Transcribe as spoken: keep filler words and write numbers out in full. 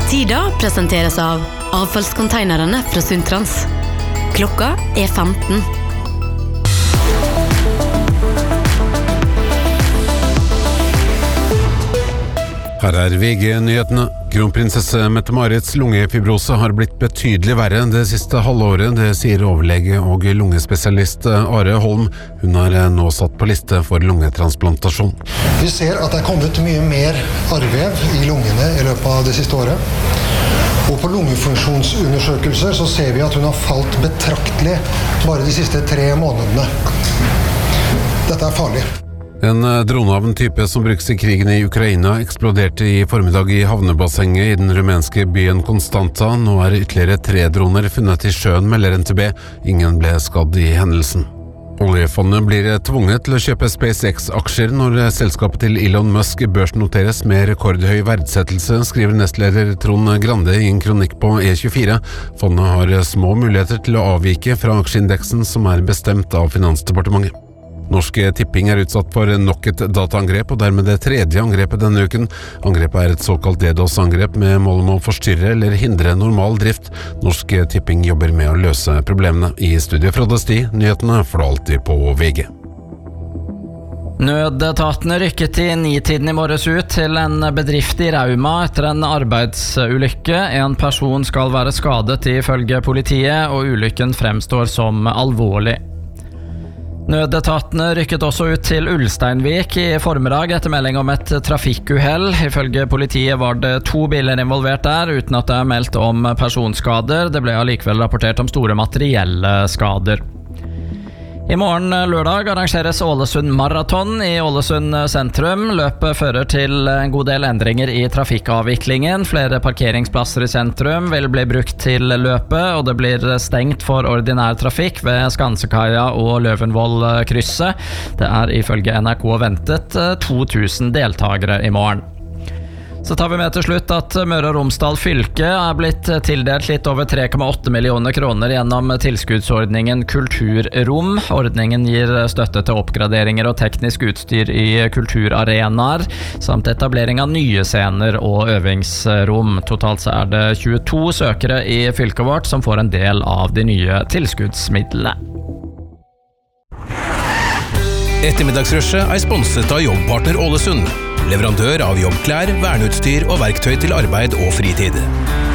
Tida presenteres av avfallskonteinerne fra Sundtrans. Klokka er femten. Her er V G-nyhetene. Kronprinsesse Mette-Marits lungefibrose har blitt betydelig verre det siste halvåret, det sier overlege og lungespesialist Are Holm. Hun er nå satt på liste for lungetransplantasjon. Vi ser at det er kommet mye mer arrvev i lungene i løpet av det siste året. Og på lungefunksjonsundersøkelser så ser vi at hun har falt betraktelig bare de siste tre månedene. Dette er farlig. En drone av en type som brukes i krigen i Ukraina eksploderte i formiddag i havnebassenget i den rumenske byen Konstanta. Nå er ytterligere tre droner funnet i sjøen, melder N T B. Ingen ble skadd i hendelsen. Oljefondet blir tvunget til å kjøpe SpaceX-aksjer når selskapet til Elon Musk børsnoteres med rekordhøy verdsettelse, skriver nestleder Trond Grande i en kronikk på E tjuefire. Fondet har små muligheter til å avvike fra aksjeindeksen som er bestemt av Finansdepartementet. Norske Tipping er utsatt for nok et dataangrep, og dermed det tredje angrepet denne uken. Angrepet er et såkalt DDoS-angrep med mål om å forstyrre eller hindre normal drift. Norske Tipping jobber med å løse problemene. I studio Frode Sti, nyhetene får du alltid på V G. Nødetatene rykket i nitiden i morges ut til en bedrift i Rauma etter en arbeidsulykke. En person skal være skadet ifølge politiet, og ulykken fremstår som alvorlig. Nødetatene rykket også ut til Ulsteinvik i formiddag etter melding om et trafikkuhell. Ifølge politiet var det to biler involvert der, uten at det er meldt om personskader. Det ble allikevel rapportert om store materielle skader. I morgen lørdag arrangeres Ålesund Marathon i Ålesund sentrum. Løpet fører til en god del endringer i trafikkavviklingen. Flere parkeringsplasser i sentrum vil bli brukt til løpet, og det blir stengt for ordinær trafikk ved Skansekaia og Løvenvoll-krysset. Det er ifølge N R K ventet to tusen deltagere i morgen. Så tar vi med til slutt at Møre og Romsdal fylke er blitt tildelt litt over tre komma åtte millioner kroner gjennom tilskuddsordningen Kulturrom. Ordningen gir støtte til oppgraderinger og teknisk utstyr i kulturarenaer, samt etablering av nye scener og øvingsrom. Totalt så er det tjueto søkere i fylket vårt som får en del av de nye tilskuddsmidlene. Ettermiddagsrushet er sponset av Jobbpartner Ålesund, leverandør av jobbklær, verneutstyr og verktøy til arbeid og fritid.